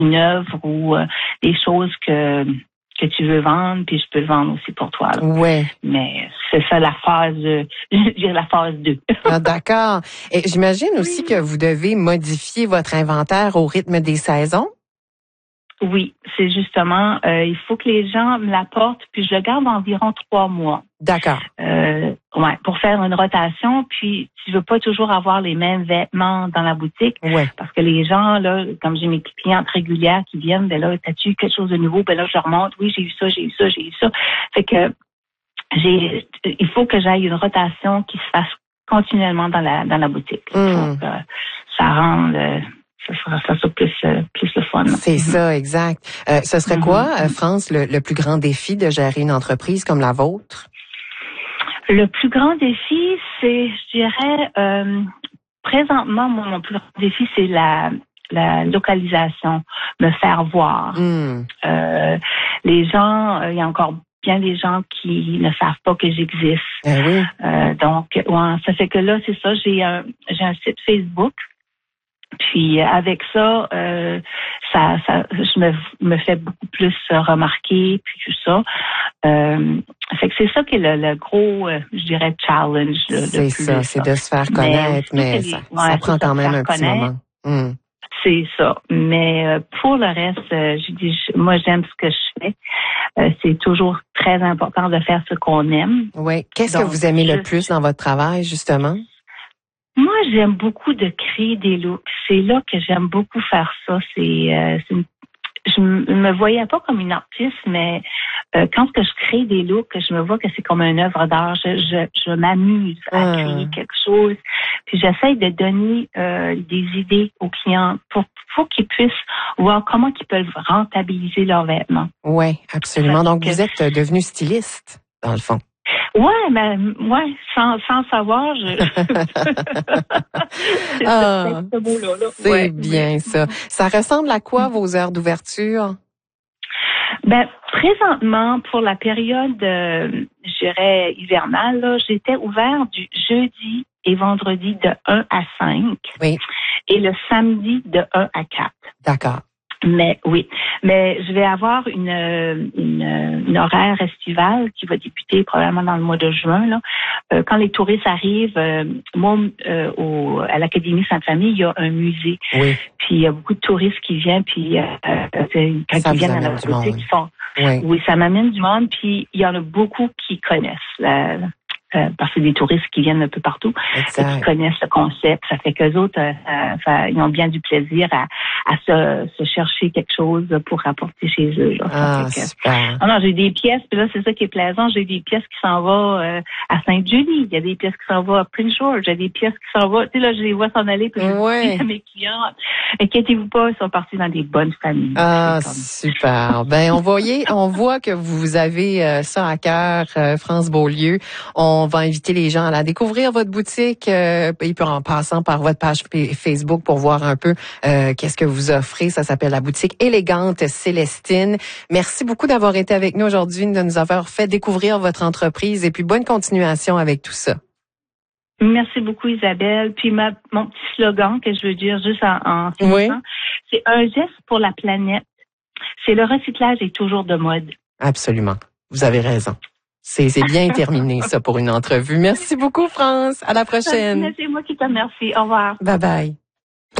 une œuvre ou des choses que tu veux vendre, puis je peux le vendre aussi pour toi. Oui. Mais c'est ça la phase, je veux dire la phase 2. Ah, d'accord. Et j'imagine aussi que vous devez modifier votre inventaire au rythme des saisons. Oui, c'est justement, il faut que les gens me l'apportent, puis je le garde environ 3 mois. D'accord. Ouais, pour faire une rotation, puis tu veux pas toujours avoir les mêmes vêtements dans la boutique, parce que les gens, là, comme j'ai mes clientes régulières qui viennent, ben là, t'as-tu quelque chose de nouveau? Ben là, je leur montre, oui, j'ai eu ça. Fait que il faut que j'aille une rotation qui se fasse continuellement dans la boutique. Il faut que ça rende... ça sera plus le fun. C'est ça, exact. Ce serait quoi, France, le plus grand défi de gérer une entreprise comme la vôtre? Le plus grand défi, c'est, je dirais, présentement, mon plus grand défi, c'est la localisation, me faire voir. Les gens, il y a encore bien des gens qui ne savent pas que j'existe. Oui. Donc, ouais, ça fait que là, c'est ça, j'ai un site Facebook. Puis avec ça, je me fais beaucoup plus remarquer, puis tout ça. Fait que c'est ça qui est le gros, je dirais, challenge. C'est ça, c'est de se faire connaître, mais ça prend quand même un petit moment. C'est ça. Mais pour le reste, moi j'aime ce que je fais. C'est toujours très important de faire ce qu'on aime. Oui. Qu'est-ce que vous aimez le plus dans votre travail, justement? Moi, j'aime beaucoup de créer des looks. C'est là que j'aime beaucoup faire ça. Je me voyais pas comme une artiste, mais quand je crée des looks, je me vois que c'est comme une œuvre d'art. Je m'amuse à créer quelque chose. Puis j'essaie de donner des idées aux clients pour qu'ils puissent voir comment ils peuvent rentabiliser leurs vêtements. Oui, absolument. Donc, vous êtes devenu styliste, dans le fond. Ouais, sans savoir, c'est ce mot-là. C'est bien ça. Ça ressemble à quoi vos heures d'ouverture? Ben, présentement, pour la période, je dirais hivernale, là, j'étais ouvert du jeudi et vendredi de 1 à 5. Oui. Et le samedi de 1 à 4. D'accord. Mais je vais avoir une horaire estivale qui va débuter probablement dans le mois de juin. Là. Quand les touristes arrivent, moi, à l'Académie Sainte-Famille, il y a un musée. Oui. Puis il y a beaucoup de touristes qui viennent, puis quand ils viennent à notre boutique, ils font... Oui, ça m'amène du monde, puis il y en a beaucoup qui connaissent parce que c'est des touristes qui viennent un peu partout et qui connaissent le concept. Ça fait qu'eux autres, ils ont bien du plaisir à se chercher quelque chose pour rapporter chez eux. Là. Super. Non, j'ai des pièces, puis là, c'est ça qui est plaisant. J'ai des pièces qui s'en vont à Sainte-Julie. Il y a des pièces qui s'en vont à Prince George. Il y a des pièces qui s'en vont... Tu sais, là, je les vois s'en aller, puis je dis à mes clients, inquiétez-vous pas, ils sont partis dans des bonnes familles. Super. Ben, on voit que vous avez ça à cœur, France Beaulieu. On va inviter les gens à la découvrir, votre boutique, et puis en passant par votre page Facebook pour voir un peu qu'est-ce que vous offrez. Ça s'appelle la boutique Élégante Célestine. Merci beaucoup d'avoir été avec nous aujourd'hui, de nous avoir fait découvrir votre entreprise et puis bonne continuation avec tout ça. Merci beaucoup, Isabelle. Puis mon petit slogan que je veux dire juste en finissant, c'est un geste pour la planète. C'est le recyclage est toujours de mode. Absolument. Vous avez raison. C'est bien terminé, ça, pour une entrevue. Merci beaucoup, France. À la prochaine. C'est moi qui te remercie. Au revoir. Bye bye.